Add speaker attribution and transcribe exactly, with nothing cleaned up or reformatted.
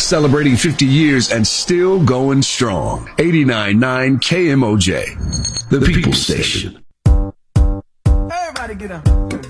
Speaker 1: Celebrating fifty years and still going strong. eighty-nine point nine K M O J, the People Station.
Speaker 2: Everybody get up.